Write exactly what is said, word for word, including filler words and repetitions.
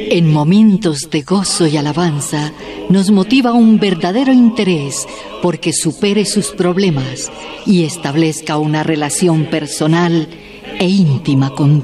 En momentos de gozo y alabanza, nos motiva un verdadero interés porque supere sus problemas y establezca una relación personal e íntima con